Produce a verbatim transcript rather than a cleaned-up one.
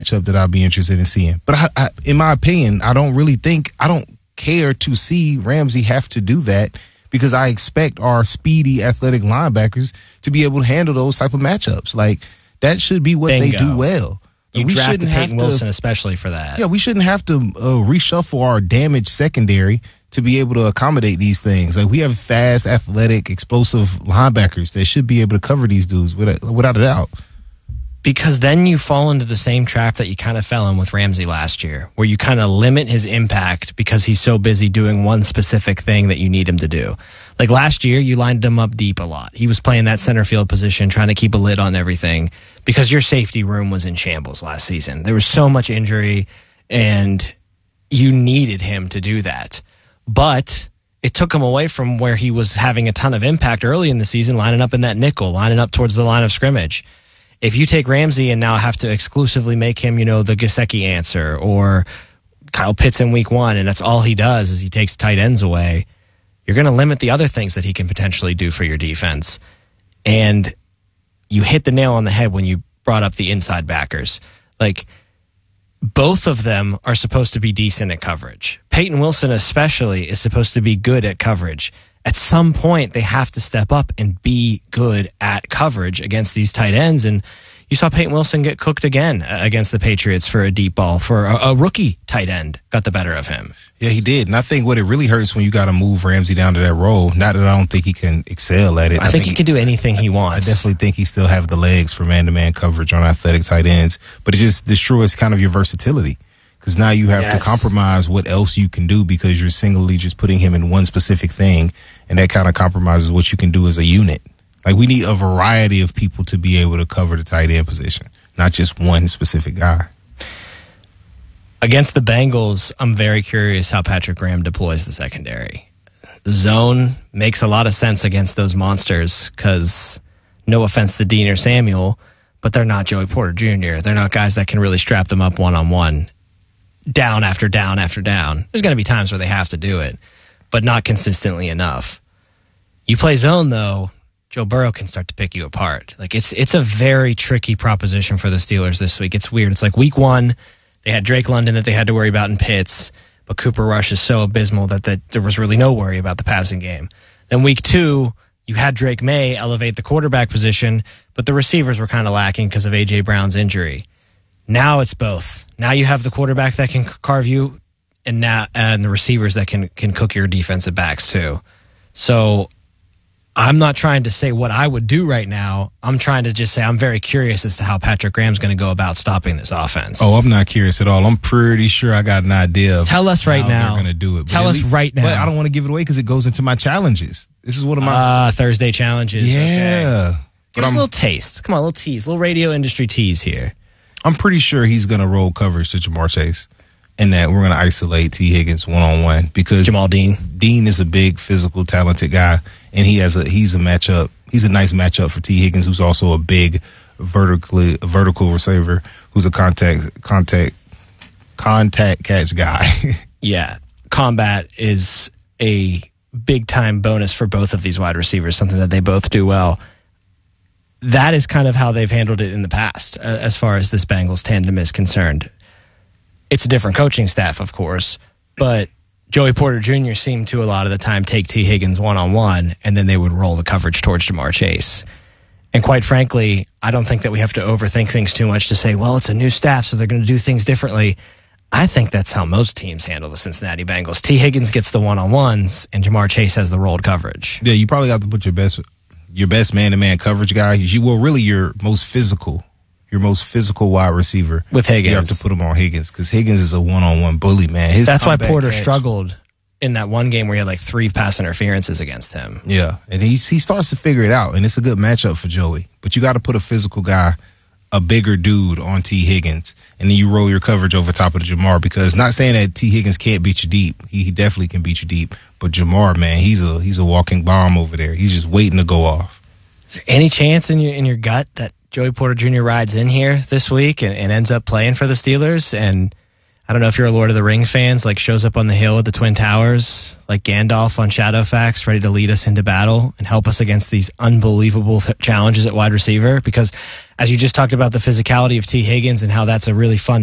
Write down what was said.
matchup that I'll be interested in seeing. But I, I, in my opinion, I don't really think, I don't care to see Ramsey have to do that because I expect our speedy, athletic linebackers to be able to handle those type of matchups. Like, that should be what Bingo. they do well. You we drafted shouldn't have Peyton to, Wilson especially for that. Yeah, we shouldn't have to uh, reshuffle our damaged secondary to be able to accommodate these things. Like, we have fast, athletic, explosive linebackers that should be able to cover these dudes without, without a doubt. Because then you fall into the same trap that you kind of fell in with Ramsey last year, where you kind of limit his impact because he's so busy doing one specific thing that you need him to do. Like last year, you lined him up deep a lot. He was playing that center field position, trying to keep a lid on everything because your safety room was in shambles last season. There was so much injury, and you needed him to do that. But it took him away from where he was having a ton of impact early in the season, lining up in that nickel, lining up towards the line of scrimmage. If you take Ramsey and now have to exclusively make him, you know, the Gesicki answer or Kyle Pitts in week one, and that's all he does is he takes tight ends away, you're going to limit the other things that he can potentially do for your defense. And you hit the nail on the head when you brought up the inside backers. Like, both of them are supposed to be decent at coverage. Peyton Wilson especially is supposed to be good at coverage. At some point, they have to step up and be good at coverage against these tight ends. And you saw Peyton Wilson get cooked again against the Patriots for a deep ball, for a, a rookie tight end got the better of him. Yeah, he did. And I think what it really hurts when you got to move Ramsey down to that role, not that I don't think he can excel at it. I, I think, think he can do anything he wants. I definitely think he still have the legs for man-to-man coverage on athletic tight ends. But it just destroys kind of your versatility. Because now you have yes. to compromise what else you can do because you're singly just putting him in one specific thing, and that kind of compromises what you can do as a unit. Like, we need a variety of people to be able to cover the tight end position, not just one specific guy. Against the Bengals, I'm very curious how Patrick Graham deploys the secondary. Zone makes a lot of sense against those monsters because, no offense to Dean or Samuel, but they're not Joey Porter Junior They're not guys that can really strap them up one-on-one. Down after down after down. There's going to be times where they have to do it, but not consistently enough. You play zone, though, Joe Burrow can start to pick you apart. Like, it's it's a very tricky proposition for the Steelers this week. It's weird. It's like week one, they had Drake London that they had to worry about in Pitts, but Cooper Rush is so abysmal that, that there was really no worry about the passing game. Then week two, you had Drake May elevate the quarterback position, but the receivers were kind of lacking because of A J. Brown's injury. Now it's both. Now you have the quarterback that can carve you, and now and the receivers that can can cook your defensive backs too. So I'm not trying to say what I would do right now. I'm trying to just say I'm very curious as to how Patrick Graham's going to go about stopping this offense. Oh, I'm not curious at all. I'm pretty sure I got an idea of Tell us right how now. they're going to do it. Tell us least, right now. But I don't want to give it away because it goes into my challenges. This is one of my uh, Thursday challenges. Yeah. Okay. Give us a little taste. Come on, a little tease, a little radio industry tease here. I'm pretty sure he's going to roll coverage to Jamar Chase, and that we're going to isolate T. Higgins one-on-one because Jamal Dean. Dean is a big, physical, talented guy, and he has a he's a matchup. He's a nice matchup for T. Higgins, who's also a big, vertically vertical receiver, who's a contact contact contact catch guy. Yeah, combat is a big-time bonus for both of these wide receivers, something that they both do well. That is kind of how they've handled it in the past, uh, as far as this Bengals tandem is concerned. It's a different coaching staff, of course, but Joey Porter Junior seemed to a lot of the time take T. Higgins one-on-one, and then they would roll the coverage towards Jamar Chase. And quite frankly, I don't think that we have to overthink things too much to say, well, it's a new staff, so they're going to do things differently. I think that's how most teams handle the Cincinnati Bengals. T. Higgins gets the one-on-ones, and Jamar Chase has the rolled coverage. Yeah, you probably have to put your best your best man-to-man coverage guy. You well, really your most physical, your most physical wide receiver with Higgins. You have to put him on Higgins because Higgins is a one-on-one bully, man. His that's why Porter catch, struggled in that one game where he had like three pass interferences against him. Yeah, and he's he starts to figure it out, and it's a good matchup for Joey. But you got to put a physical guy, a bigger dude on T. Higgins, and then you roll your coverage over top of the Jamar, because not saying that T. Higgins can't beat you deep. He, he definitely can beat you deep. But Jamar, man, he's a he's a walking bomb over there. He's just waiting to go off. Is there any chance in your in your gut that Joey Porter Junior rides in here this week and, and ends up playing for the Steelers? And I don't know if you're a Lord of the Rings fans, like shows up on the hill at the Twin Towers, like Gandalf on Shadowfax, ready to lead us into battle and help us against these unbelievable th- challenges at wide receiver. Because as you just talked about the physicality of T. Higgins and how that's a really fun